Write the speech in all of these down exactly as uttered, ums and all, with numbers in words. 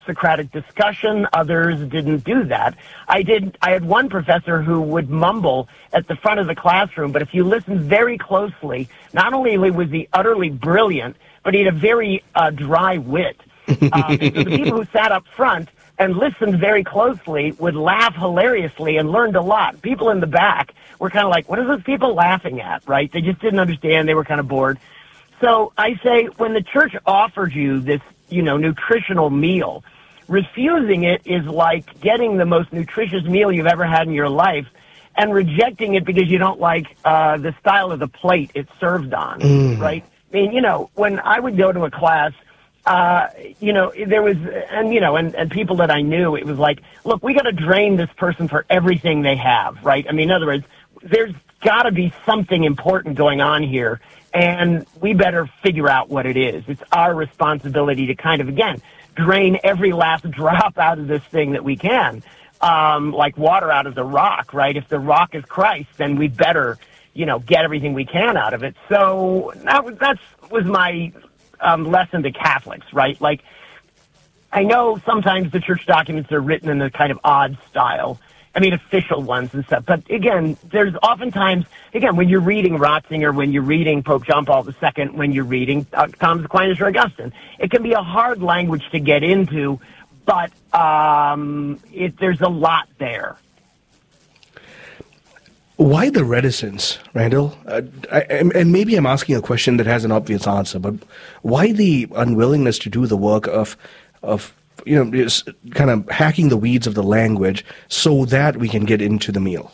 Socratic discussion. Others didn't do that. I did. I had one professor who would mumble at the front of the classroom, but if you listen very closely, not only was he utterly brilliant, but he had a very uh, dry wit. Um, and so the people who sat up front and listened very closely would laugh hilariously and learned a lot. People in the back were kind of like, what are those people laughing at, right? They just didn't understand. They were kind of bored. So I say, when the church offered you this, you know, nutritional meal, refusing it is like getting the most nutritious meal you've ever had in your life and rejecting it because you don't like uh, the style of the plate it's served on, mm. right? I mean, you know, when I would go to a class, uh, you know, there was, and, you know, and, and people that I knew, it was like, look, we got to drain this person for everything they have, right? I mean, in other words, there's got to be something important going on here, and we better figure out what it is. It's our responsibility to kind of, again, drain every last drop out of this thing that we can, um, like water out of the rock, right? If the rock is Christ, then we better, you know, get everything we can out of it. So that was, that's, was my um, lesson to Catholics, right? Like, I know sometimes the church documents are written in a kind of odd style. I mean, official ones and stuff. But again, there's oftentimes, again, when you're reading Ratzinger, when you're reading Pope John Paul the Second, when you're reading uh, Thomas Aquinas or Augustine, it can be a hard language to get into, but um, it, there's a lot there. Why the reticence, Randall? Uh, I, and maybe I'm asking a question that has an obvious answer, but why the unwillingness to do the work of of you know, just kind of hacking the weeds of the language so that we can get into the meal?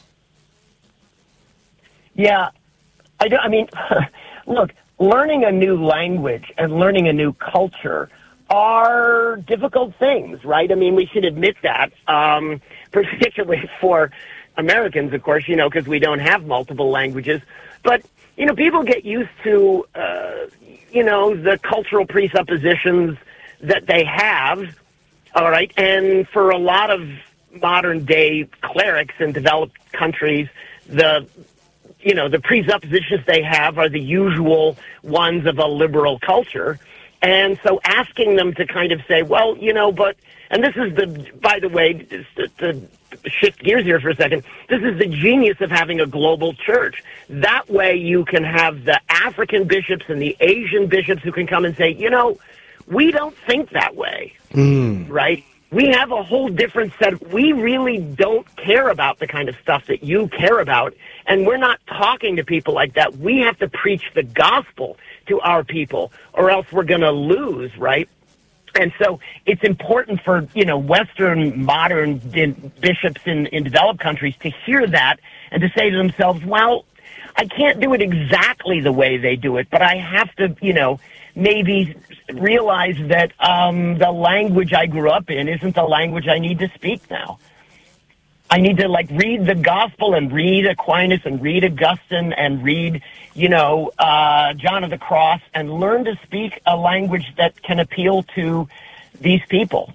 Yeah, I, do, I mean, look, learning a new language and learning a new culture are difficult things, right? I mean, we should admit that, um, particularly for Americans, of course, you know, because we don't have multiple languages. But, you know, people get used to, uh, you know, the cultural presuppositions that they have. All right, and for a lot of modern-day clerics in developed countries, the you know the presuppositions they have are the usual ones of a liberal culture, and so asking them to kind of say, well, you know, but and this is the by the way, to, to shift gears here for a second, this is the genius of having a global church. That way, you can have the African bishops and the Asian bishops who can come and say, you know, we don't think that way, mm. right? We have a whole different set of, we really don't care about the kind of stuff that you care about, and we're not talking to people like that. We have to preach the gospel to our people, or else we're going to lose, right? And so it's important for, you know, Western modern bishops in, in developed countries to hear that and to say to themselves, well, I can't do it exactly the way they do it, but I have to, you know, maybe realize that um, the language I grew up in isn't the language I need to speak now. I need to, like, read the gospel and read Aquinas and read Augustine and read, you know, uh, John of the Cross and learn to speak a language that can appeal to these people.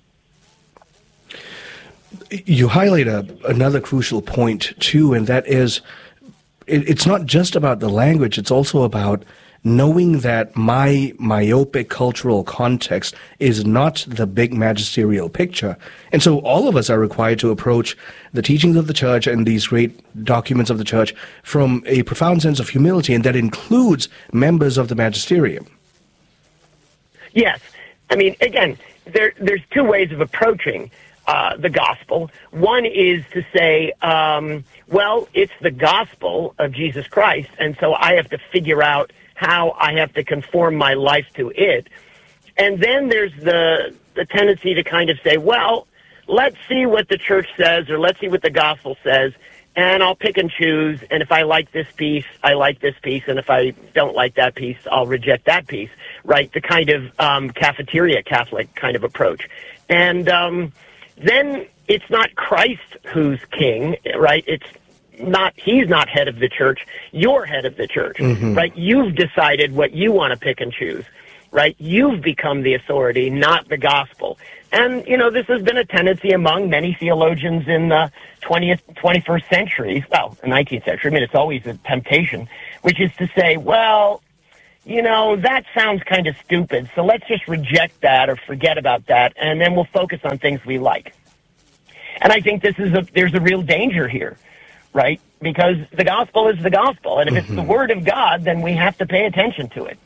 You highlight a, another crucial point, too, and that is it, it's not just about the language, it's also about knowing that my myopic cultural context is not the big magisterial picture. And so all of us are required to approach the teachings of the church and these great documents of the church from a profound sense of humility, and that includes members of the magisterium. Yes. I mean, again, there, there's two ways of approaching uh, the gospel. One is to say, um, well, it's the gospel of Jesus Christ, and so I have to figure out how I have to conform my life to it. And then there's the the tendency to kind of say, well, let's see what the church says, or let's see what the gospel says, and I'll pick and choose, and if I like this piece, I like this piece, and if I don't like that piece, I'll reject that piece, right? The kind of um, cafeteria Catholic kind of approach. And um, then it's not Christ who's king, right? It's not, he's not head of the church, you're head of the church, mm-hmm. right? You've decided what you want to pick and choose, right? You've become the authority, not the gospel. And, you know, this has been a tendency among many theologians in the twentieth, twenty-first centuries, well, the nineteenth century. I mean, it's always a temptation, which is to say, well, you know, that sounds kind of stupid, so let's just reject that or forget about that, and then we'll focus on things we like. And I think this is a, there's a real danger here, right? Because the gospel is the gospel, and if mm-hmm. it's the word of God, then we have to pay attention to it.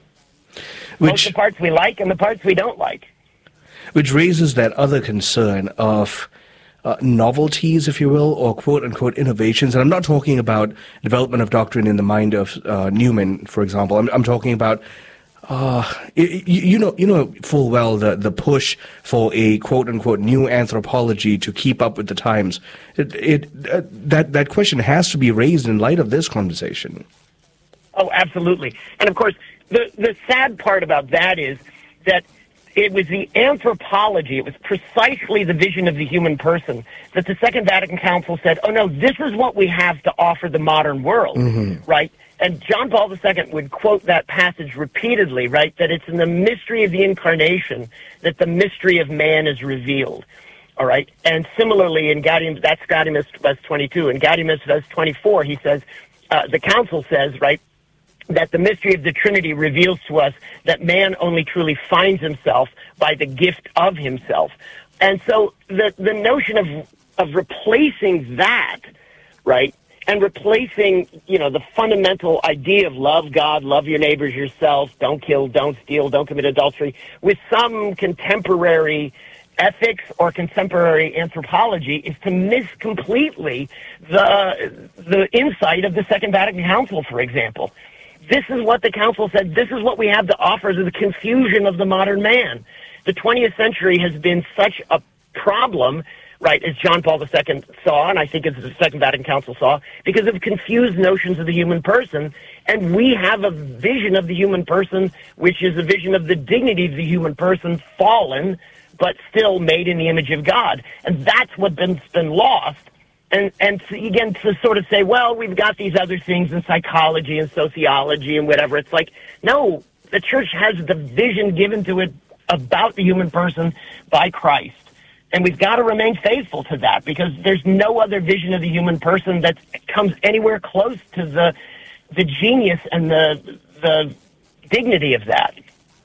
Which, both the parts we like and the parts we don't like. Which raises that other concern of uh, novelties, if you will, or quote-unquote innovations. And I'm not talking about development of doctrine in the mind of uh, Newman, for example. I'm, I'm talking about, uh, you, you know you know full well the, the push for a quote-unquote new anthropology to keep up with the times. It, it uh, that, that question has to be raised in light of this conversation. Oh, absolutely. And, of course, the, the sad part about that is that it was the anthropology, it was precisely the vision of the human person that the Second Vatican Council said, oh, no, this is what we have to offer the modern world, mm-hmm. right? And John Paul the Second would quote that passage repeatedly, right, that it's in the mystery of the Incarnation that the mystery of man is revealed, all right? And similarly, in Gaudium, that's Gaudium et Spes twenty-two. In Gaudium et Spes twenty-four, he says, uh, the Council says, right, that the mystery of the Trinity reveals to us that man only truly finds himself by the gift of himself. And so the the notion of of replacing that, right, and replacing, you know, the fundamental idea of love God, love your neighbors yourself, don't kill, don't steal, don't commit adultery, with some contemporary ethics or contemporary anthropology is to miss completely the the insight of the Second Vatican Council, for example. This is what the Council said. This is what we have to offer to the confusion of the modern man. The twentieth century has been such a problem, right, as John Paul the Second saw, and I think as the Second Vatican Council saw, because of confused notions of the human person. And we have a vision of the human person, which is a vision of the dignity of the human person, fallen, but still made in the image of God. And that's what's been, been lost. And, and to, again, to sort of say, well, we've got these other things in psychology and sociology and whatever. It's like, no, the church has the vision given to it about the human person by Christ. And we've got to remain faithful to that because there's no other vision of the human person that comes anywhere close to the the genius and the the dignity of that.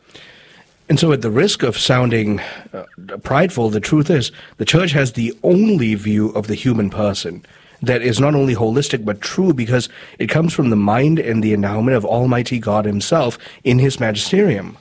And so at the risk of sounding uh, prideful, the truth is the church has the only view of the human person that is not only holistic but true because it comes from the mind and the endowment of Almighty God himself in his magisterium.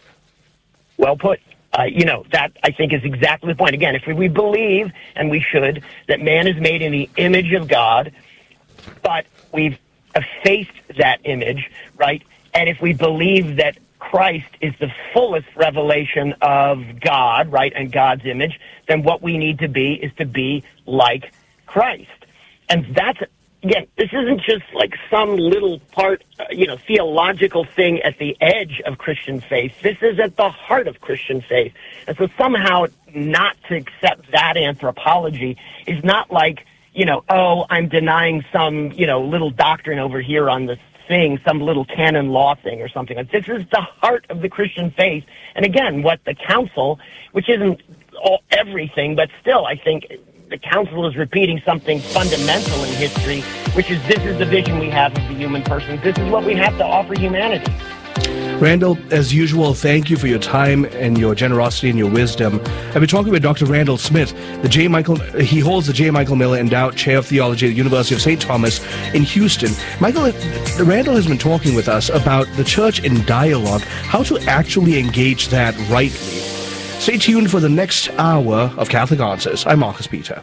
Well put. Uh, you know, that I think is exactly the point. Again, if we believe, and we should, that man is made in the image of God, but we've effaced that image, right? And if we believe that Christ is the fullest revelation of God, right, and God's image, then what we need to be is to be like Christ. And that's, again, this isn't just like some little part, uh, you know, theological thing at the edge of Christian faith. This is at the heart of Christian faith. And so somehow not to accept that anthropology is not like, you know, oh, I'm denying some, you know, little doctrine over here on this thing, some little canon law thing or something. This is the heart of the Christian faith. And again, what the council, which isn't all, everything, but still, I think the council is repeating something fundamental in history, which is this is the vision we have of the human person. This is what we have to offer humanity. Randall, as usual, thank you for your time and your generosity and your wisdom. I've been talking with Doctor Randall Smith. The J. Michael, he holds the J. Michael Miller Endowed Chair of Theology at the University of Saint Thomas in Houston. Michael, Randall has been talking with us about the church in dialogue, how to actually engage that rightly. Stay tuned for the next hour of Catholic Answers. I'm Marcus Peter.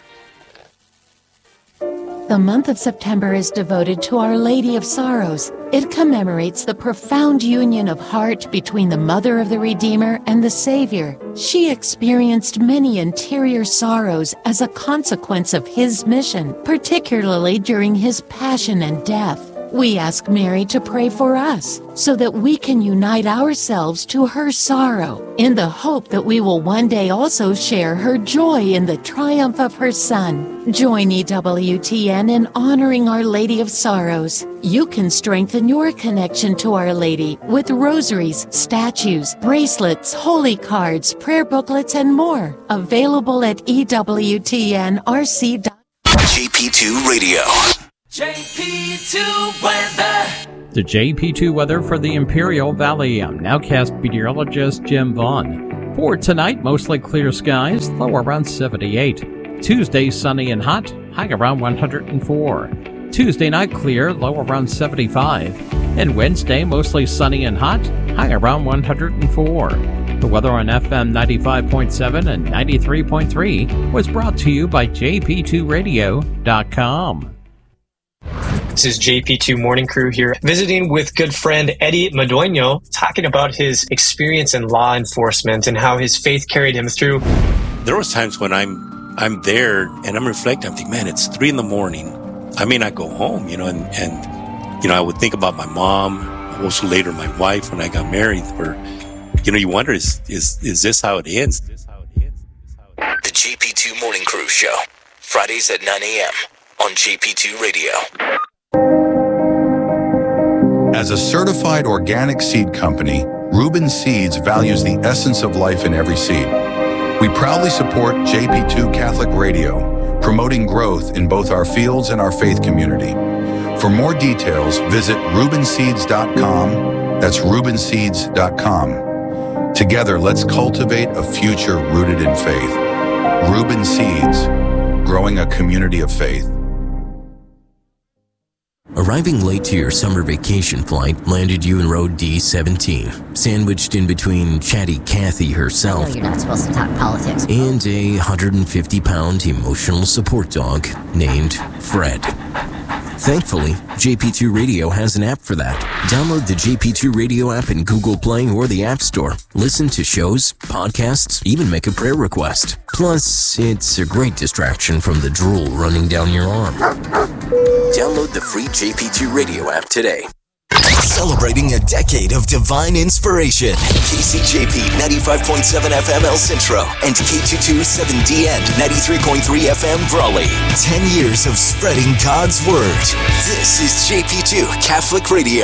The month of September is devoted to Our Lady of Sorrows. It commemorates the profound union of heart between the Mother of the Redeemer and the Savior. She experienced many interior sorrows as a consequence of his mission, particularly during his passion and death. We ask Mary to pray for us so that we can unite ourselves to her sorrow in the hope that we will one day also share her joy in the triumph of her Son. Join E W T N in honoring Our Lady of Sorrows. You can strengthen your connection to Our Lady with rosaries, statues, bracelets, holy cards, prayer booklets, and more. Available at E W T N R C dot com. J P two Radio. J P two weather. to J P two weather for the Imperial Valley. I'm Nowcast meteorologist Jim Vaughn. For tonight, mostly clear skies, low around seventy-eight. Tuesday, sunny and hot, high around one hundred four. Tuesday night, clear, low around seventy-five. And Wednesday, mostly sunny and hot, high around one hundred four. The weather on F M ninety-five point seven and ninety-three point three was brought to you by J P two radio dot com. This is J P two Morning Crew here, visiting with good friend Eddie Madueño, talking about his experience in law enforcement and how his faith carried him through. There was times when I'm I'm there and I'm reflecting, I'm thinking, man, it's three in the morning. I may not go home, you know, and, and you know, I would think about my mom, also later my wife when I got married, where, you know, you wonder, is is is this how it ends? The J P two Morning Crew Show, Fridays at nine a.m. on J P two Radio. As a certified organic seed company, Reuben Seeds values the essence of life in every seed. We proudly support J P two Catholic Radio, promoting growth in both our fields and our faith community. For more details, visit reuben seeds dot com. That's reuben seeds dot com. Together, let's cultivate a future rooted in faith. Reuben Seeds, growing a community of faith. Arriving late to your summer vacation flight landed you in row D seventeen, sandwiched in between chatty Kathy herself. I know you're not supposed to talk politics. And a one hundred fifty pound emotional support dog named Fred. Thankfully, J P two Radio has an app for that. Download the J P two Radio app in Google Play or the App Store. Listen to shows, podcasts, even make a prayer request. Plus, it's a great distraction from the drool running down your arm. Download the free J P two Radio app today. Celebrating a decade of divine inspiration. K C J P ninety-five point seven F M El Centro and K two twenty-seven D N ninety-three point three F M Brawley. Ten years of spreading God's Word. This is J P two Catholic Radio.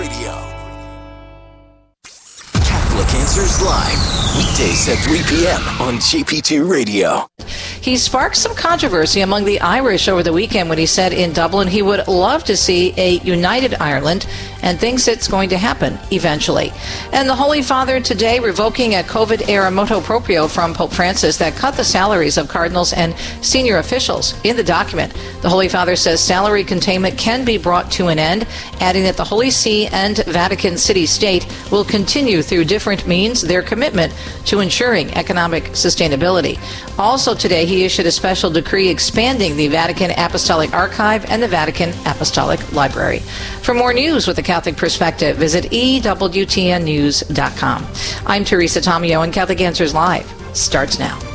Catholic Answers Live. Weekdays at three p.m. on J P two Radio. He sparked some controversy among the Irish over the weekend when he said in Dublin he would love to see a united Ireland and thinks it's going to happen eventually. And the Holy Father today revoking a COVID-era motu proprio from Pope Francis that cut the salaries of cardinals and senior officials. In the document, the Holy Father says salary containment can be brought to an end, adding that the Holy See and Vatican City State will continue through different means their commitment to ensuring economic sustainability. Also today, he issued a special decree expanding the Vatican Apostolic Archive and the Vatican Apostolic Library. For more news with a Catholic perspective, visit E W T N news dot com. I'm Teresa Tomeo, and Catholic Answers Live starts now.